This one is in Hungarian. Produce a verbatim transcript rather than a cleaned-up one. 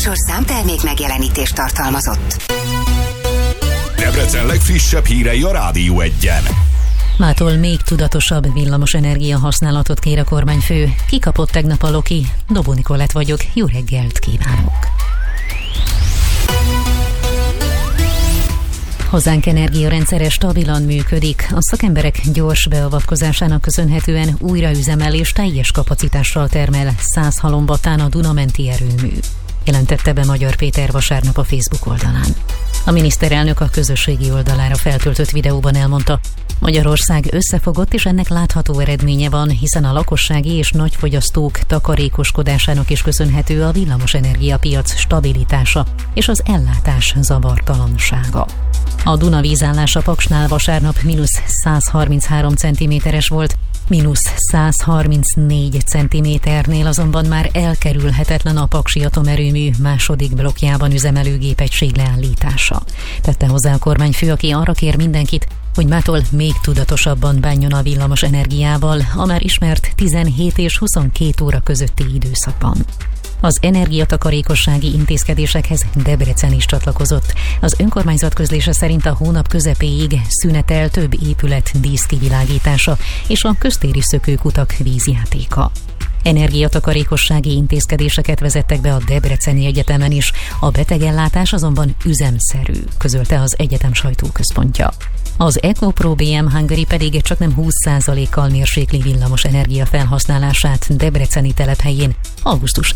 műsor számtermék megjelenítést tartalmazott. Debrecen legfrissebb hírei a Rádió Egyen. Mától még tudatosabb villamos energia használatot kér a kormányfő. Kikapott tegnap a Loki? Dobó Nikolett vagyok, jó reggelt kívánok! Hazánk energiarendszere stabilan működik. A szakemberek gyors beavatkozásának köszönhetően újraüzemel és teljes kapacitással termel száz halombattán a Duna-menti erőmű, jelentette be Magyar Péter vasárnap a Facebook oldalán. A miniszterelnök a közösségi oldalára feltöltött videóban elmondta, Magyarország összefogott, és ennek látható eredménye van, hiszen a lakossági és nagyfogyasztók takarékoskodásának is köszönhető a villamosenergiapiac stabilitása és az ellátás zavartalansága. A Duna vízállása Paksnál vasárnap mínusz száz harminchárom centiméteres volt, mínusz száz harmincnégy centiméternél azonban már elkerülhetetlen a paksi atomerőmű második blokkjában üzemelő gépegység leállítása. Tette hozzá a kormányfő, aki arra kér mindenkit, hogy mától még tudatosabban bánjon a villamos energiával a már ismert tizenhét és huszonkét óra közötti időszakban. Az energiatakarékossági intézkedésekhez Debrecen is csatlakozott. Az önkormányzat közlése szerint a hónap közepéig szünetel több épület díszkivilágítása és a köztéri szökőkutak vízjátéka. Energiatakarékossági intézkedéseket vezettek be a Debreceni Egyetemen is, a betegellátás azonban üzemszerű, közölte az egyetem sajtóközpontja. Az EcoPro bé em Hungary pedig csaknem húsz százalékkal mérsékli villamos energia felhasználását debreceni telephelyén augusztus